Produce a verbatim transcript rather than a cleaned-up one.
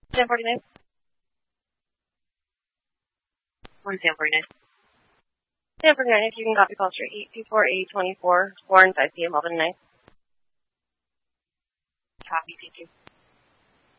ten forty-nine. One ten forty-nine. ten forty-nine, if you can copy call straight, eight two four, eight two four, four and five p m, eleven nine. Copy, thank you.